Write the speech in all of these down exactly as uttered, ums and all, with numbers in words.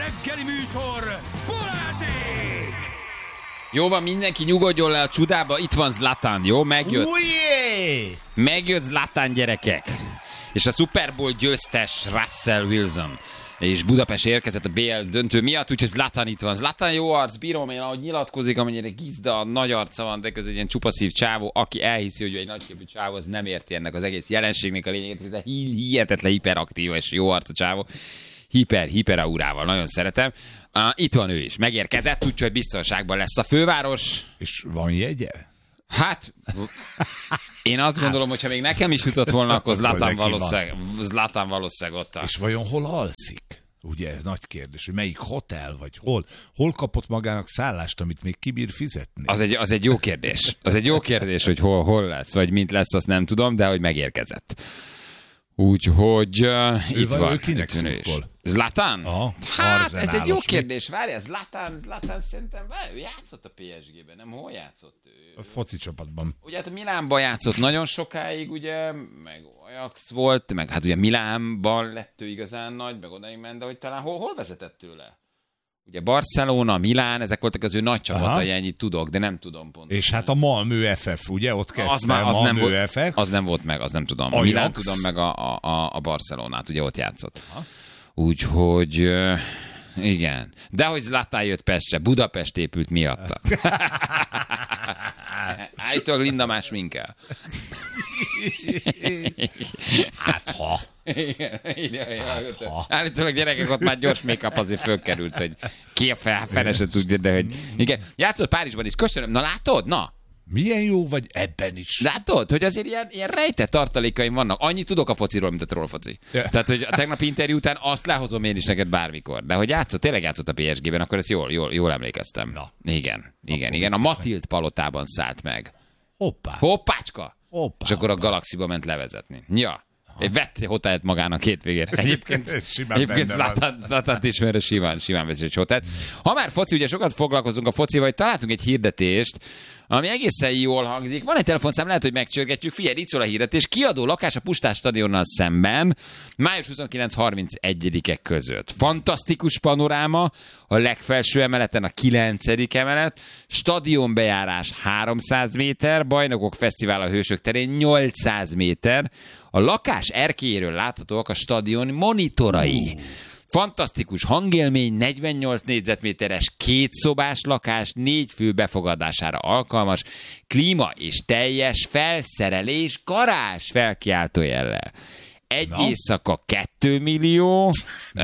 reggeli műsor, Balázsék! Jó van, mindenki nyugodjon le a csudába, itt van Zlatan, jó? Megjött. Ujjé! Megjött Zlatan, gyerekek. És a Super Bowl győztes Russell Wilson. És Budapest érkezett a bé el döntő miatt, úgyhogy Zlatan itt van. Zlatan jó arc, bírom én, ahogy nyilatkozik, amennyire gizda, nagy arca van, de közül egy ilyen csupaszív csávó, aki elhiszi, hogy egy nagyképű csávó, az nem érti ennek az egész jelenségnek a lényegét, ez a hihetetlen hiperaktív és jó arca csávó. Hiper, hiperaurával, nagyon szeretem. Uh, itt van ő is, megérkezett, úgyhogy biztonságban lesz a főváros. És van jegye? Hát, én azt gondolom, hogyha még nekem is jutott volna, akkor Zlatan valószínűleg, Zlatan valószínűleg ott. És vajon hol alszik? Ugye ez nagy kérdés, hogy melyik hotel, vagy hol? Hol kapott magának szállást, amit még kibír fizetni? Az egy, az egy jó kérdés. Az egy jó kérdés, hogy hol, hol lesz, vagy mint lesz, azt nem tudom, de hogy megérkezett. Úgyhogy uh, itt van. Ő kinek szurkol? Zlatan? Aha, hát ez egy jó kérdés. Várjál, Zlatan, Zlatan szerintem, várj, ő játszott a pé es gében, nem? Hol játszott ő? A foci csapatban. Ugye hát a Milánban játszott nagyon sokáig, ugye, meg Ajax volt, meg hát ugye Milánban lett ő igazán nagy, meg odaig ment, de hogy talán hol, hol vezetett tőle? Ugye Barcelona, Milán, ezek voltak az ő nagy csapatai, ennyit tudok, de nem tudom pont. És hát a Malmö ef ef, ugye? Ott kezdte az már, az a nem Malmö ef ef. Az nem volt meg, az nem tudom. A Milán tudom meg a, a, a Barcelonát, ugye ott játszott. Úgyhogy uh, igen. De hogy Zlatan jött Pestre, Budapest épült miatta. Állítólag Linda más minkel. Hát ha. Igen, igen, igen. Hát, ha. Állítólag gyerekek ott már gyors make-up azért fölkerült, hogy ki a fel, fele se tudja, de hogy igen. Játszott Párizsban is, köszönöm. Na látod? Na. Milyen jó vagy ebben is. Látod, hogy azért ilyen, ilyen rejtett tartalékaim vannak. Annyit tudok a fociról, mint a trollfoci. Yeah. Tehát, hogy a tegnapi interjú után azt lehozom én is neked bármikor. De hogy játszott, tényleg játszott a pé es gében, akkor ezt jól, jól, jól emlékeztem. Na. Igen, igen, igen. A Matild palotában szállt meg. Hoppá. Hoppácska. Hoppá. És akkor a Galaxiba ment levezetni. Ja. Egy vett hotelet magának hétvégére. Egyébként, egyébként Zlatant ismerő simán, simán veszi egy hotelet. Ha már foci, ugye sokat foglalkozunk a focival, hogy találtunk egy hirdetést, ami egészen jól hangzik. Van egy telefonszám, lehet, hogy megcsörgetjük. Figyelj, itt szól a hirdetés. Kiadó lakás a Puskás stadionnal szemben május huszonkilenc harmincegyedike között. Fantasztikus panoráma, a legfelső emeleten a kilencedik emelet, stadionbejárás háromszáz méter, Bajnokok Fesztivál a Hősök terén nyolcszáz méter, a lakás erkélyéről láthatóak a stadion monitorai. Uh. Fantasztikus hangélmény, negyvennyolc négyzetméteres, kétszobás lakás, négy fő befogadására alkalmas, klíma és teljes felszerelés, garázs felkiáltójellel. Egy no. éjszaka kettő millió, uh,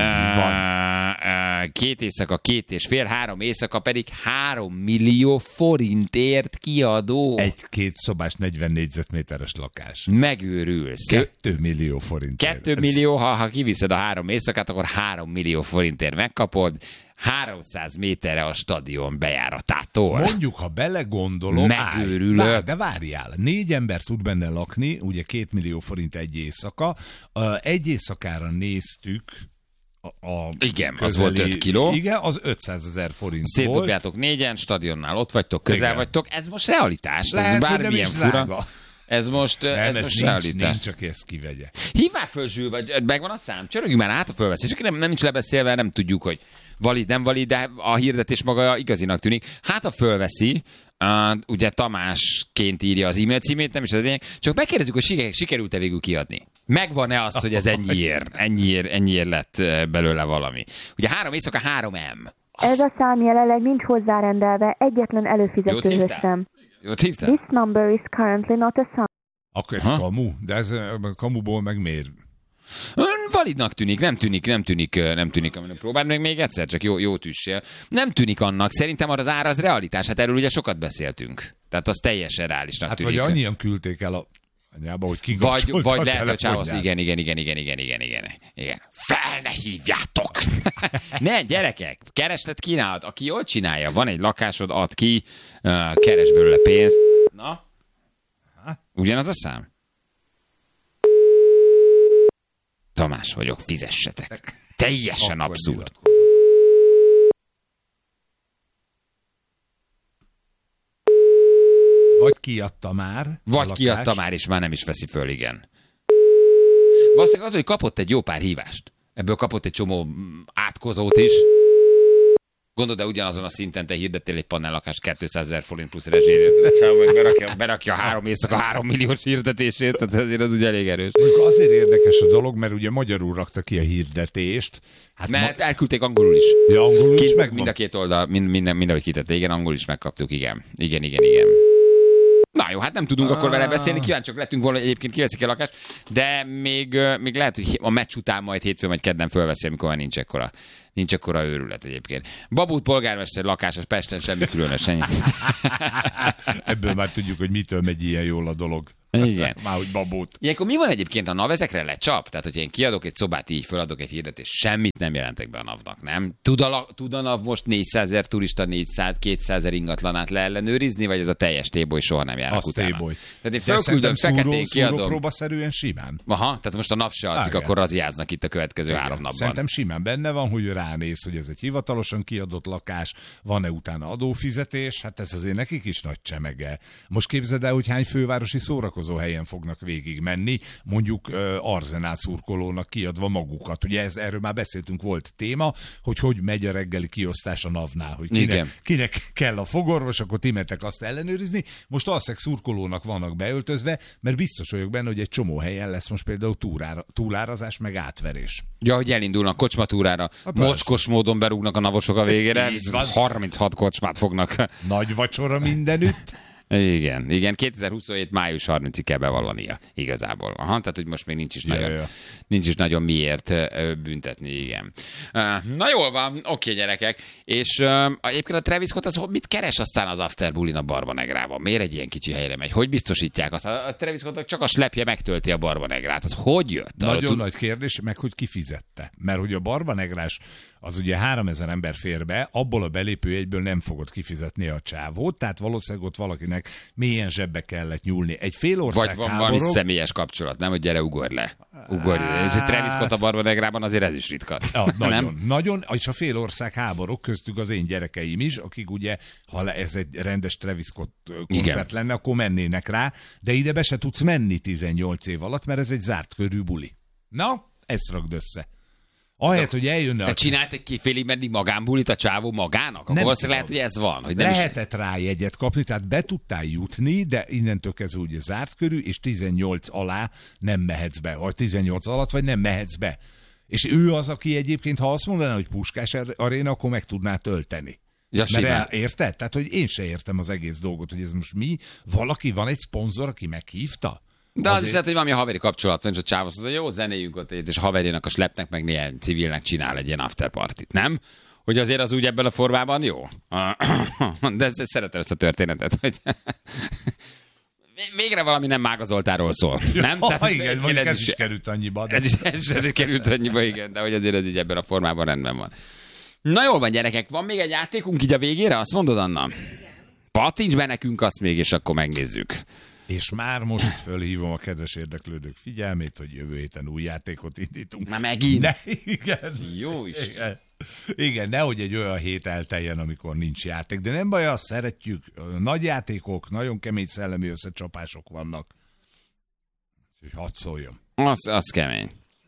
uh, két éjszaka két és fél, három éjszaka pedig három millió forintért kiadó. Egy-két szobás negyven négyzetméteres lakás. Megőrülsz. Kettő millió forintért. Kettő millió, ha, ha kiviszed a három éjszakát, akkor három millió forintért megkapod. háromszáz méterre a stadion bejáratától. Mondjuk, ha belegondolom, megőrülök. Vár, de várjál, négy ember tud benne lakni, ugye két millió forint egy éjszaka. Egy éjszakára néztük a, a igen, közeli, az volt öt kiló. Igen, az ötszázezer forint Szétdobjátok volt. négyen, stadionnál ott vagytok, közel igen. vagytok. Ez most realitás. Lehet, ez bármilyen fura. Drága. Ez most, nem, ez ez most nincs, realitás. nincs, csak ezt kivegye. Hívják föl Zsül, vagy megvan a szám? Csörögjünk már át a fölveszés. Csak nem, nem nincs lebeszélve, nem tudjuk, hogy valid, nem valid, de a hirdetés maga igazinak tűnik. Hát a fölveszi, uh, ugye Tamásként írja az e-mail címét, nem is az lényeg, csak megkérdezzük, hogy siker, sikerült-e végül kiadni. Megvan-e az, hogy ez ennyiért, ennyiért, ennyiért lett belőle valami. Ugye három éjszaka, három M. Az... Ez a szám jelenleg nincs hozzárendelve, egyetlen előfizetőhöz sem. Jót hívtál? This number is currently not assigned. Akkor ez ha? kamu, de ez kamuból meg miért? Validnak tűnik, nem tűnik, nem tűnik, nem tűnik, aminek próbáld meg még egyszer, csak jó, jó tüssél. Nem tűnik annak, szerintem az ára az realitás, hát erről ugye sokat beszéltünk. Tehát az teljesen reálisnak hát tűnik. Hát vagy annyian küldték el a anyába, hogy kikapcsolta Vagy, vagy a lehet, hogy csávasz, telefonját. igen, igen, igen, igen, igen, igen, igen, igen. Fel ne hívjátok! Ne, gyerekek, kereslet kínálat. Aki jól csinálja, van egy lakásod, ad ki, uh, keres belőle pénzt. Na? Ugyanaz a szám? Tamás vagyok, fizessetek. Teljesen akkor abszurd. Vagy kiadta már. Vagy kiadta már, és már nem is veszi föl, igen. Valószínűleg az, hogy kapott egy jó pár hívást. Ebből kapott egy csomó átkozót is. Gondolod, de ugyanazon a szinten te hirdettél egy panellakást kétszázezer forint plusz rezsére. Berakja, berakja három éjszaka három milliós hirdetését, tehát azért az ugye elég erős. Azért érdekes a dolog, mert ugye magyarul rakta ki a hirdetést. Hát mert ma... elküldték angolul is. Ja, angolul Két, is megvan. Mind a két oldal, mind, minden, mindenhogy kitette. Igen, angolul is megkaptuk, igen. Igen, igen, igen. Na jó, hát nem tudunk ah. akkor vele beszélni, kíváncsiak lettünk volna, hogy egyébként kiveszik a lakást, de még, még lehet, hogy a meccs után majd hétfőn vagy kedden fölveszi, amikor már nincs ekkora, nincs ekkora őrület egyébként. Babut polgármester lakásos Pesten, semmi különös. Ebből már tudjuk, hogy mitől megy ilyen jól a dolog. Igen. Már úgy babót. Ilyenkor mi van egyébként, a NAV ezekre lecsap? Tehát, hogyha én kiadok egy szobát, így föladok egy hirdetést, semmit nem jelentek be a NAV-nak, nem? Tud a, tud a NAV most négyszázezer turista négyszáz-kétszázezer ingatlanát leellenőrizni, vagy ez a teljes téboly soha nem járnak az utána? Téboly. Tehát én fölküldöm, feketén kiadom. Szúrópróbaszerűen simán. Aha, tehát most a NAV se alszik, akkor raziáznak itt a következő igen. három napban. Szerintem simán benne van, hogy ránéz, hogy ez egy hivatalosan kiadott lakás, van-e utána adófizetés, hát ez azért nekik is nagy csemege. Most képzeld el, hogy hány fővárosi szórakozó helyen fognak végig menni, mondjuk uh, Arzenál szurkolónak kiadva magukat. Ugye ez, erről már beszéltünk, volt téma, hogy hogy megy a reggeli kiosztás a NAV-nál, hogy kinek, kinek kell a fogorvos, akkor ti mentek azt ellenőrizni. Most alszeg szurkolónak vannak beöltözve, mert biztos vagyok benne, hogy egy csomó helyen lesz most például túrára, túlárazás, meg átverés. Ja, hogy elindulnak kocsmatúrára, mocskos módon berúgnak a navosok a végére, harminchat kocsmát fognak. Nagy vacsora mindenütt. Igen, igen, kétezer-huszonhét május harmincadikáig kell bevallania igazából. Aha, tehát, hogy most még nincs is, ja, nagyon, ja. nincs is nagyon miért büntetni, igen. Na jól van, oké gyerekek, és uh, egyébként a Travis Scott az mit keres aztán az After Bullin a Barbanegrában? Miért egy ilyen kicsi helyre megy? Hogy biztosítják azt? A Travis Scott csak a slepje megtölti a Barbanegrát. Az hogy jött? Nagyon tud... nagy kérdés, meg hogy kifizette. Mert hogy a Barbanegrás az ugye háromezer ember fér be, abból a belépőjegyből nem fogod kifizetni a csávót, tehát valószínűleg ott valakinek mélyen zsebbe kellett nyúlni. Egy fél ország Vagy van háborog... valami személyes kapcsolat, nem? Hogy gyere, ugorj le. Ugorj le. Ez a Travis Scott a Barbanegrában azért ez is ritka. Ja, nagyon, nem? nagyon, és a fél ország háborog, köztük az én gyerekeim is, akik ugye, ha ez egy rendes Travis Scott koncert igen. lenne, akkor mennének rá, de ide be se tudsz menni tizennyolc év alatt, mert ez egy zárt körű buli. Na, ezt rakd össze. Ahelyett, hogy eljönne... Te a... csinált egy félig meddig magánbulit a csávó magának? Akkor valószínűleg lehet, hogy ez van. Hogy nem lehetett is... rá jegyet kapni, tehát be tudtál jutni, de innentől kezdve ugye zárt körű, és tizennyolc alá nem mehetsz be, vagy tizennyolc alatt, vagy nem mehetsz be. És ő az, aki egyébként, ha azt mondaná, hogy Puskás aréna, akkor meg tudná tölteni. Ja, mert el, érted? Tehát, hogy én se értem az egész dolgot, hogy ez most mi? Valaki, van egy szponzor, aki meghívta? De az azért... is lehet, hogy valami haveri kapcsolat van, és a csáv azt mondja, jó, zenéljünk ott egyet, és a haverjának a slepnek meg néhány civilnek csinál egy ilyen afterpartit, nem? Hogy azért az úgy ebben a formában jó. De szeretem ezt a történetet, hogy végre valami nem Mága Zoltánról szól. Nem? Ja, tehát, igen, ez, ez is, is került annyiba. De... Ez is, ez is került annyiba, igen, de hogy azért ez így ebben a formában rendben van. Na jól van, gyerekek, van még egy játékunk így a végére, azt mondod, Anna? Pattints be nekünk azt még, és akkor megnézzük. És már most fölhívom a kedves érdeklődők figyelmét, hogy jövő héten új játékot indítunk. Na megint? Ne, igen. Jó is. Igen. Igen, nehogy egy olyan hét elteljen, amikor nincs játék. De nem baj, azt szeretjük. Nagy játékok, nagyon kemény szellemi összecsapások vannak. Úgyhogy hadd szóljon. Az, az kemény.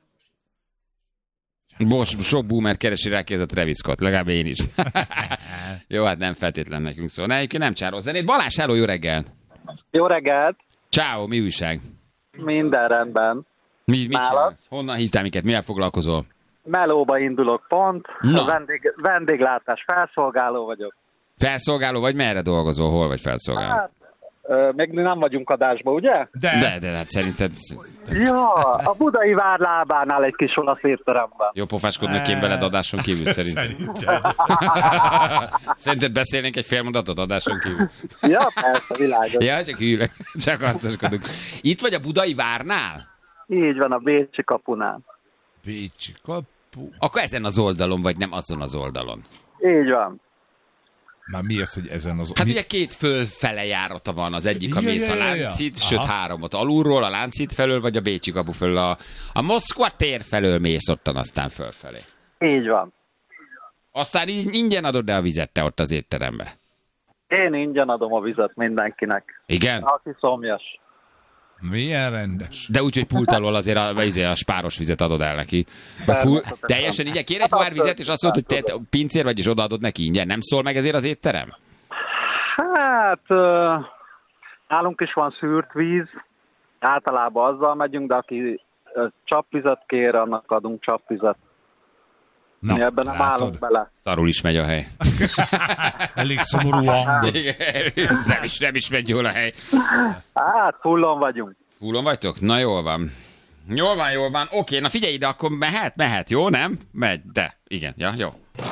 Most sok boomer keresi rá ki ez a Travis Scott, legalább én is. Jó, hát nem feltétlen nekünk szól. Ne, egyébként nem csáros zenét. Balázs, hello, jó reggelt! Jó reggelt! Ciao, mi újság? Minden rendben. Mi, mit csinálsz? Honnan hívtál minket? Mivel foglalkozol? Melóba indulok pont. Vendég, vendéglátás felszolgáló vagyok. Felszolgáló vagy? Merre dolgozol? Hol vagy felszolgáló? Hát, ö, még nem vagyunk adásba, ugye? De, de, de hát szerinted... Ja, a Budai Vár lábánál egy kis olasz étteremben. Jó pofáskodnak én veled adáson kívül szerintem. Szerintem. Szerinted beszélnénk egy fél mondatot adáson kívül? Ja, persze, világos. Ja, csak hűlök, csak arcoskodunk. Itt vagy a Budai Várnál? Így van, a Bécsi kapunál. Bécsi kapu... Akkor ezen az oldalon, vagy nem azon az oldalon? Így van. Már mi az, hogy ezen az... Hát mi... ugye két fölfele járata van, az egyik a ja, mész ja, a ja, ja. Láncid, sőt háromot alulról, a Láncid felől, vagy a Bécsi kapu felől, a, a Moszkva tér felől mész ottan aztán fölfelé. Így van. Aztán így ingyen adod el a vizet te ott az étterembe? Én ingyen adom a vizet mindenkinek. Igen? Aki szomjas. Milyen rendes. De úgy, hogy pult alól azért a, a, a spáros vizet adod el neki. Full, teljesen ingyen. Kér egy pohár vizet, és azt mondod, hogy te pincér vagy, és odaadod neki ingyen. Nem szól meg ezért az étterem? Hát, uh, nálunk is van szűrt víz, általában azzal megyünk, de aki uh, csapvizet kér, annak adunk csapvizet. Na, mi ebben nem állunk bele. Szarul is megy a hely. Elég szomorú hangod. nem, is, nem is megy jól a hely. Hát, fullon vagyunk. Fullon vagytok? Na jól van. Jól van, jól van. Oké, na figyelj ide, akkor mehet, mehet, jó, nem? Megy, de. Igen, ja, jó.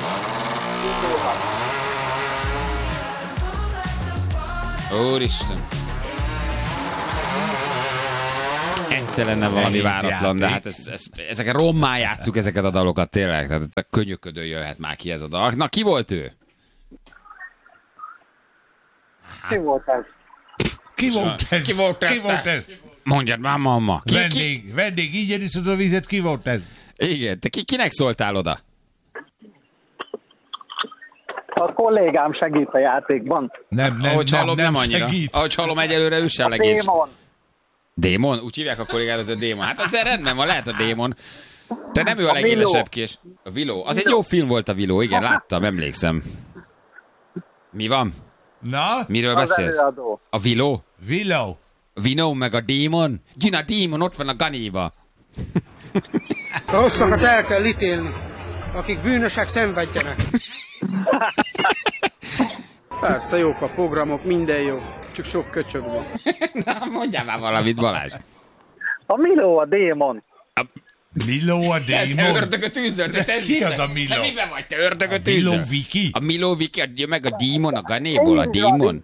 Úristen. Egyszer lenne valami Nehéz váratlan, játék. de hát ez, ez, ezeket rommá játsszuk ezeket a dalokat, tényleg. Tehát könyöködő jöhet már ki ez a dal. Na, ki volt ő? Ki volt ez? Ki volt ez? Ki volt ez? Ki volt ez? Mondjad már, mamma. Ki, ki? Vendég, vendég, ingyen iszod a vizet, ki volt ez? Igen, te ki, kinek szóltál oda? A kollégám segít a játékban. Nem, nem, Ahogy nem, hallom, nem, nem annyira. segít. Ahogy hallom, egyelőre ő sem legény. Démon. Démon? Úgy hívják a kollégádat, a Démon. Hát azért rendben van, lehet a Démon. De nem ő a A legélesebb kés. A Viló. Az egy jó film volt a Viló, igen, láttam, emlékszem. Mi van? Na? Miről Az beszélsz? előadó. A Viló? Willow. Vinó meg a Démon? Gyina Démon, ott van a Ganéba. A rosszakat el kell ítélni, akik bűnösek szenvedjenek. Persze, jók a programok, minden jó, csak sok köcsög van. Na, mondjál már valamit, Balázs. A Miló, a démon. Miló a Te démon. ördögöt űzöl, te, te, Ki az a Miló? Te miben vagy, te ördögöt Miló űzöl? Viki? A Miló Viki, adja meg a Démon, a Ganéból, a Démon.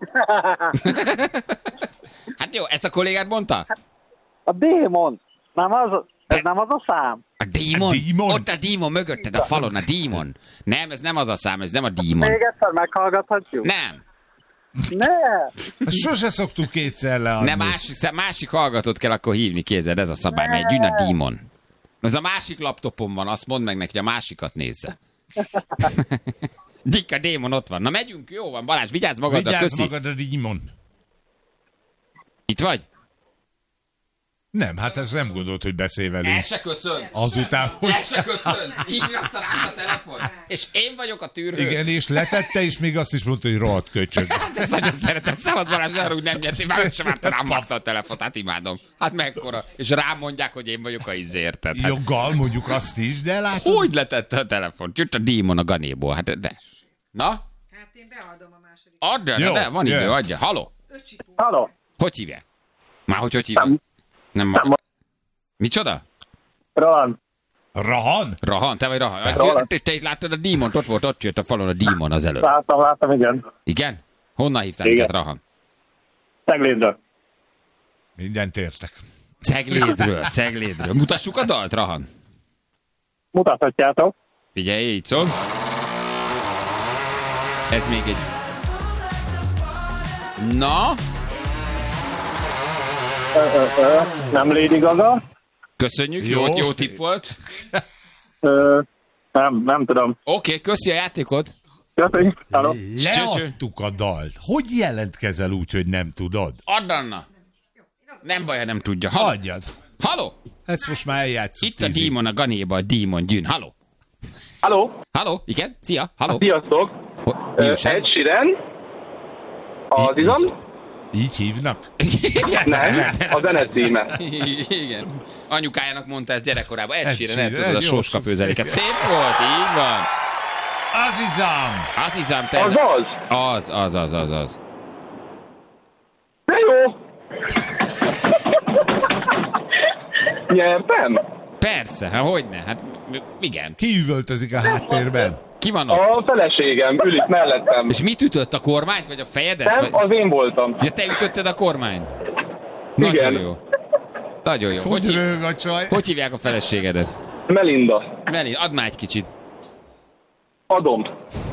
Hát jó, ezt a kollégát mondta? A démon. Nem az, ez nem az a szám. A Démon? A Démon? Ott a Démon mögötted a falon, a Démon. Nem, ez nem az a szám, ez nem a Démon. Még egyszer meghallgathatjuk? Nem. Ne! Sose szoktuk kétszer leadni. Nem, másik, másik hallgatót kell akkor hívni, kézed, ez a szabály, mert jön a Démon. Ez a másik laptopon van, azt mondd meg neki, hogy a másikat nézze. Dick, a Démon ott van. Na megyünk, jó van, Balázs, vigyázz magadra, Vigyázz köszi. magad a démon. Itt vagy? Nem, hát ez nem gondolt, hogy beszél velünk. El se köszön. Azután, hogy... El se köszön. Így rakta rá a telefon. És én vagyok a tűrhő. Igen, és letette, és még azt is mondta, hogy rohadt köcsög. Hát ezt nagyon szeretem. Szabad Balázs arra, hogy nem nyerti. Már sem várta rám magta a telefont. Hát imádom. Hát mekkora. És rám mondják, hogy én vagyok a izé, érted? Hát, Joggal mondjuk azt is, de látod... hogy letette a telefont? Jött a Démon a Ganéból. Hát de. Na? Hát én beadom a második. Adja, Jó, de van idő, jöjjön. adja. Haló? Halló? Hogy hívják? Már hogy hogy hívják? Nem ma. Micsoda? Rohan. Rahan? Rahan, te vagy Rahan. Rahan. Te, te is láttad a Démont, ott volt, ott jött a falon a Démon az előbb. Láttam, láttam, igen. Igen? Honnan hívtál Igen. minket, Rahan? Szeglédről. Mindent értek. Ceglédről, Ceglédről. Mutassuk a dalt, Rahan. Mutathatjátok. Figyelj, így szól. Ez még egy... Na, Ö, ö, ö. Nem Lady Gaga. köszönjük, Jó. jó, jó tipp volt. Ö, nem, nem tudom. Oké, okay, köszi a játékot. Köszönjük. Halló. Leadtuk a dalt. Hogy jelentkezel úgy, hogy nem tudod? Add, Anna. Nem baj, ha nem tudja. Haló? Adjad. Haló? Ezt most már eljátszuk. Itt a Démon a Ganéba, a Démon gyűn. Haló? Halló, Haló? Igen? Szia? Haló? sziasztok! Ho- Ö, mi újság? Ed Sheeran, az izom, Így hívnak? nem, a zene címe. Igen. Anyukájának mondta ezt gyerekkorában. Ed Ed Sheeran, Sheeran, el tudod, a jó, sóska főzeléket. Szép volt, így van. Azizám! Az hiszem, te... Az az, Az, az, az, az, az. de jó! Nyertem? Persze, hát hogyne, hát igen. Ki üvöltözik a háttérben? Ki van ott? A feleségem ül itt mellettem. És mit ütött, a kormányt, vagy a fejedet? Nem, Vagy... az én voltam. Ja, te ütötted a kormányt? Nagyon Igen. jó. Nagyon jó. Hogy, Hogy hív... rög a csaj? hogy hívják a feleségedet? Melinda. Meli, add már egy kicsit. Adom.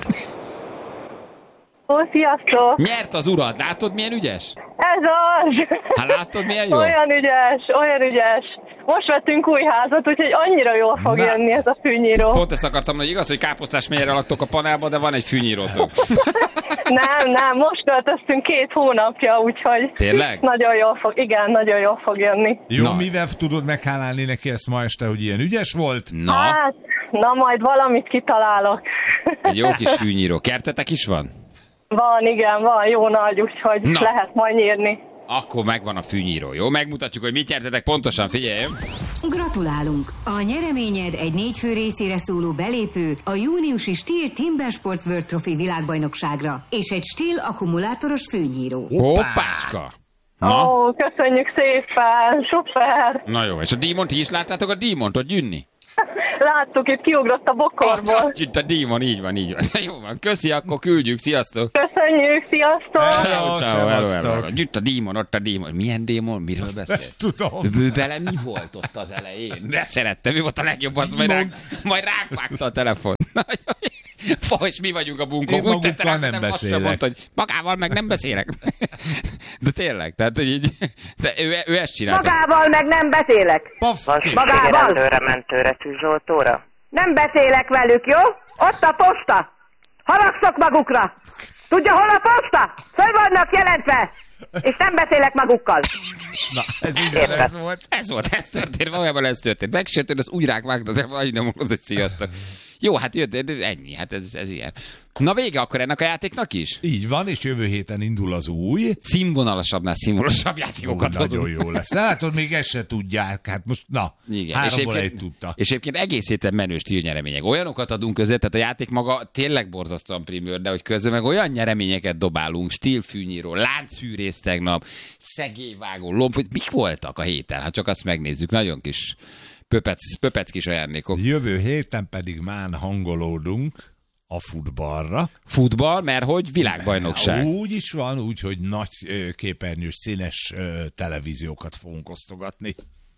Ó, sziasztok! Nyert az urad, látod milyen ügyes? Ez az! Hát látod milyen jó? Olyan ügyes, olyan ügyes. Most vettünk új házat, úgyhogy annyira jól fog Na. jönni ez a fűnyíró. Pont ezt akartam, hogy igaz, hogy Káposztás megyere laktok a panelba, de van egy fűnyírótok. Nem, nem, most költöztünk két hónapja, úgyhogy Tényleg? nagyon jól fog, igen, nagyon jól fog jönni. Jó, Na. mivel tudod meghálálni neki ezt ma este, hogy ilyen ügyes volt? Na, Hát, na majd valamit kitalálok. egy jó kis fűnyíró. Kertetek is van? Van, igen, van, jó nagy, úgyhogy Na. lehet majd nyírni. Akkor megvan a fűnyíró, jó? Megmutatjuk, hogy mit nyertetek pontosan, figyelj! Gratulálunk! A nyereményed egy négy fő részére szóló belépő a júniusi Stihl Timber Sports World Trophy világbajnokságra és egy Stihl akkumulátoros fűnyíró. Hoppácska! Na? Ó, köszönjük szépen, szuper! Na jó, és a dímont ti is láttátok a dímont ott gyűnni? Láttuk, itt kiugrott a bokorból. Itt a dímon, így van, így van. Jó van, köszi, akkor küldjük, sziasztok! Köszönjük, sziasztok! Ciao, ciao, hello, hello. szevasztok. Itt a dímon, ott a dímon. Milyen dímon? Miről beszél? Tudom. Ő bele mi volt ott az elején? De szerettem, ő volt a legjobb, az majd ránk, majd ránk vágta a telefon. És mi vagyunk a bunkók. Én Úgy tette magukkal rám, nem nem azt sem beszélek. mondta, hogy magával meg nem beszélek. De tényleg, tehát hogy így, de ő, ő ezt csinálta. Magával meg nem beszélek. Paf, Magával? Rendőre, mentőre, tűzoltóra. Nem beszélek velük, jó? Ott a posta. Haragszok magukra. Tudja, hol a posta? Föl vannak jelentve. És nem beszélek magukkal. Na, ez ugyanez volt. Ez volt, ez történt, valójában ez történt. Megsértőd, az úgy rák vágta, de vagy nem mondod, hogy sziasztok. Jó, hát jött, de ennyi, hát ez, ez ilyen. Na vége akkor ennek a játéknak is? Így van, és jövő héten indul az új. Színvonalasabbnál színvonalasabb játékokat Ó, nagyon hozunk. jó lesz. De látod, még ezt se tudják. Hát most, na, Igen, háromból egy tudta. és egyébként egész héten menő stíl nyeremények. Olyanokat adunk közé, tehát a játék maga tényleg borzasztóan primőr, de hogy közben meg olyan nyereményeket dobálunk, stílfűnyíró, láncfűrész tegnap, szegélyvágó, lomb, hogy mik voltak a héten? Hát csak azt megnézzük, nagyon kis pöpec, pöpec kis ajándékok. Jövő héten pedig már hangolódunk a futballra. Futball, mert hogy világbajnokság. Úgy is van, úgy, hogy nagy ö, képernyős, színes ö, televíziókat fogunk osztogatni.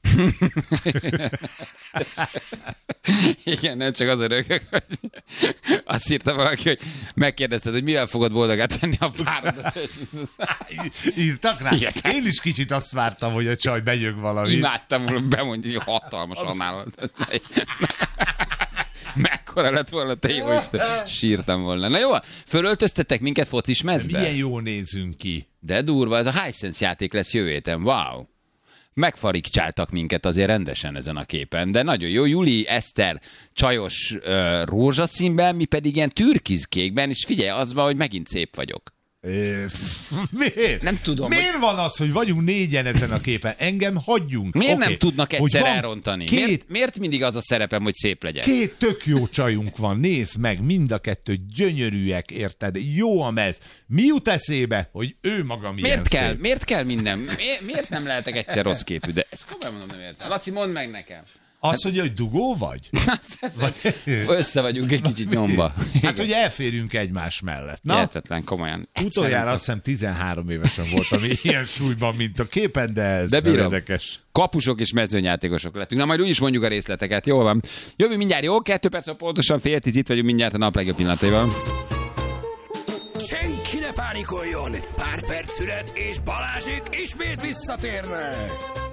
Igen, nem csak az örökök, hogy azt írta valaki, hogy megkérdezted, hogy mivel fogod boldogát tenni a párodat. Írtak rá? Igen. Én is kicsit azt vártam, hogy a csaj bejön valamit. Imádtam volna bemondani, hogy hatalmasan állat. Mekkora lett volna, te jó Isten. Sírtam volna. Na jó, fölöltöztettek minket focis mezbe? Milyen jól nézünk ki. De durva, ez a Hisense játék lesz jövő héten. Wow. Megfarigcsáltak minket azért rendesen ezen a képen, de nagyon jó. Juli Eszter csajos uh, rózsaszínben, mi pedig ilyen türkizkékben, és figyelj, az van, hogy megint szép vagyok. É, miért? Nem tudom, Miért hogy... van az, hogy vagyunk négyen ezen a képen? Engem hagyjunk. Miért okay. nem tudnak Hogy egyszer van elrontani? Két, Miért, miért mindig az a szerepem, hogy szép legyek? két tök jó csajunk van, nézd meg, mind a kettő gyönyörűek, érted? Jó a mez. Mi jut eszébe, hogy ő maga milyen Miért kell? szép? Miért kell minden? Miért, miért nem lehetek egyszer rossz képű? De ezt komolyan mondom, nem értem. Laci, mondd meg nekem. Azt mondja, hogy dugó vagy? Össze vagyunk egy kicsit nyomba. Hát, hogy elférjünk egymás mellett. Na, Hihetetlen, komolyan. utoljára azt hiszem tizenhárom évesen voltam ilyen súlyban, mint a képen, de ez De bírom. érdekes. Kapusok és mezőnyjátékosok lettünk. Na majd úgyis mondjuk a részleteket. Jól van. Jövő mindjárt, jó? Kettő perc, pontosan fél tíz, itt vagyunk mindjárt a nap legjobb pillanataival. Senki ne pánikoljon! Pár perc szület, és Balázsék ismét visszatérnek!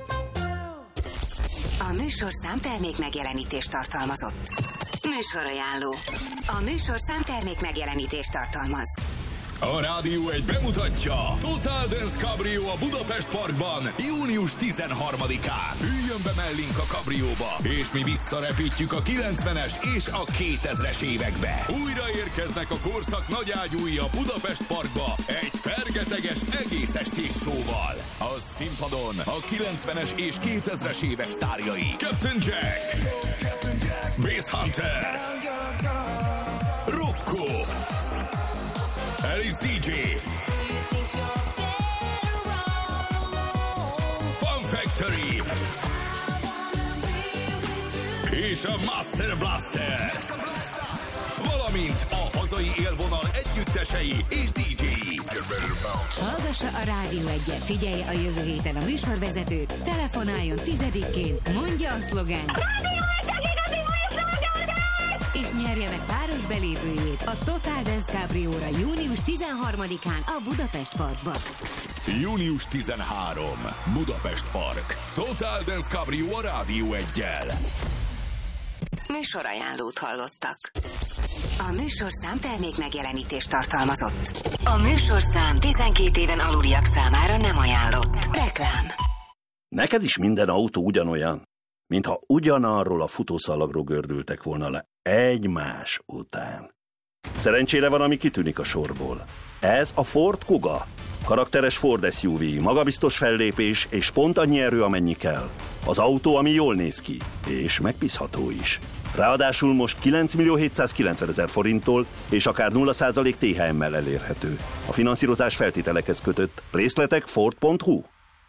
A műsorszám termék megjelenítést tartalmazott. Műsorajánló. A műsorszám termék megjelenítést tartalmaz. A Rádió egy bemutatja Total Dance Cabrio a Budapest Parkban június tizenharmadikán. Üljön be mellénk a kabrióba, és mi visszarepítjük a kilencvenes és a kétezres évekbe. Újra érkeznek a korszak nagyágyúi a Budapest Parkba egy fergeteges egész estés showval. A színpadon a kilencvenes és kétezres évek sztárjai Captain Jack, Bass Hunter, Rocco, Alice dé dzsé, Fun Factory és a Master Blaster, valamint a hazai élvonal együttesei és dé dzséi. Hallgassa a Rádió egyet, figyelje a jövő héten a műsorvezetőt, telefonáljon tizedikként, mondja a szlogent, és nyerje meg páros belépőjét a Total Dance Cabrióra június tizenharmadikán a Budapest Parkban. június tizenharmadika. Budapest Park. Total Dance Cabrio a Rádió eggyel. Műsorajánlót hallottak. A műsorszám termék megjelenítést tartalmazott. A műsorszám tizenkét éven aluliak számára nem ajánlott. Reklám. Neked is minden autó ugyanolyan, mintha ugyanarról a futószalagról gördültek volna le egymás után. Szerencsére van, ami kitűnik a sorból. Ez a Ford Kuga. Karakteres Ford es u vé, magabiztos fellépés és pont annyi erő, amennyi kell. Az autó, ami jól néz ki, és megbízható is. Ráadásul most kilenc millió hétszázkilencvenezer forinttól és akár nulla százalék té há emmel elérhető. A finanszírozás feltételekhez kötött. Részletek ford pont hu.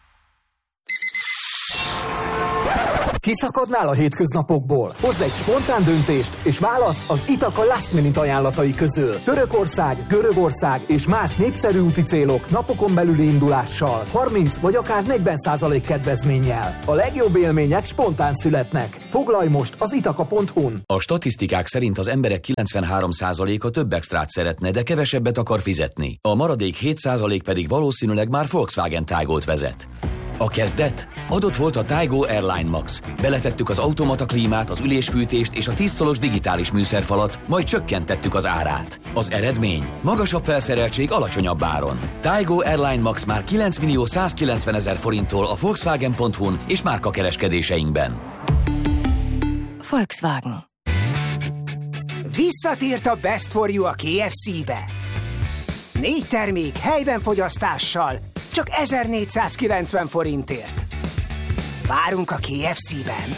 Kiszakadnál a hétköznapokból? Hozz egy spontán döntést, és válasz az Itaka Last Minute ajánlatai közül. Törökország, Görögország és más népszerű úti célok napokon belüli indulással, harminc vagy akár negyven százalék kedvezménnyel. A legjobb élmények spontán születnek. Foglalj most az itaka pont hu-n. A statisztikák szerint az emberek kilencvenhárom százaléka több extrát szeretne, de kevesebbet akar fizetni. A maradék hét százalék pedig valószínűleg már Volkswagen Taygot vezet. A kezdet? Adott volt a Taygo Airline Max. Beletettük az automata klímát, az ülésfűtést és a tíz szolos digitális műszerfalat, majd csökkentettük az árát. Az eredmény? Magasabb felszereltség alacsonyabb áron. Taygo Airline Max már kilenc millió százkilencvenezer forinttól a Volkswagen pont hu-n és márkakereskedéseinkben. Volkswagen. Visszatért a Best for You a ká ef cé-be. Négy termék helyben fogyasztással, csak ezernégyszázkilencven forintért. Várunk a ká ef cé-ben.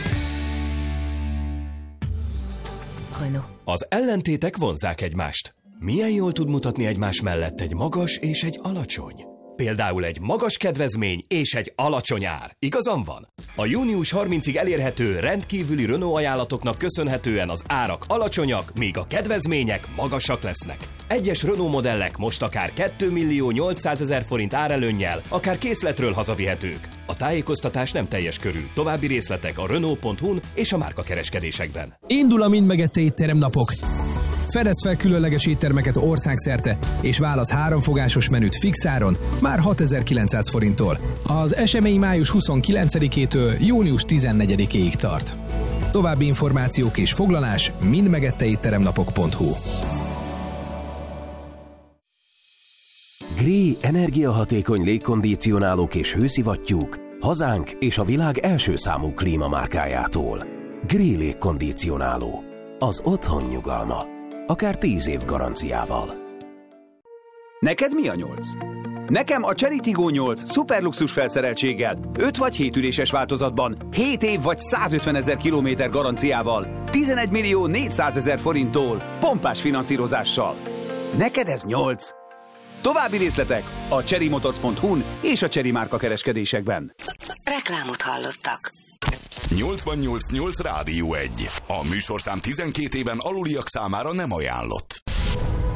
Renault. Az ellentétek vonzzák egymást. Milyen jól tud mutatni egymás mellett egy magas és egy alacsony? Például egy magas kedvezmény és egy alacsony ár. Igazam van? A június harmincadikáig elérhető rendkívüli Renault ajánlatoknak köszönhetően az árak alacsonyak, míg a kedvezmények magasak lesznek. Egyes Renault modellek most akár két millió nyolcszázezer forint árelőnnyel, akár készletről hazavihetők. A tájékoztatás nem teljes körű. További részletek a renault pont hu-n és a márkakereskedésekben. Indul a mind megette étterem napok. Fedezz fel különleges éttermeket országszerte, és válasz háromfogásos menüt fixáron már hatezer-kilencszáz forinttól. Az esemény május huszonkilencedikétől június tizennegyedikéig tart. További információk és foglalás mindmegetteétteremnapok pont hu. Gree energiahatékony légkondicionálók és hőszivattyúk hazánk és a világ első számú klímamárkájától. Gree légkondicionáló. Az otthon nyugalma. Akár tíz év garanciával. Neked mi a nyolc? Nekem a Chery Tiggo nyolc szuperluxus felszereltséggel, öt vagy hét üléses változatban, hét év vagy százötvenezer kilométer garanciával, tizenegy millió négyszázezer forinttól, pompás finanszírozással. Neked ez nyolc. További részletek a chery motors pont hu-n és a Chery márka kereskedésekben. Reklámot hallottak. nyolcvannyolc nyolc Rádió egy. A műsorszám tizenkét éven aluliak számára nem ajánlott.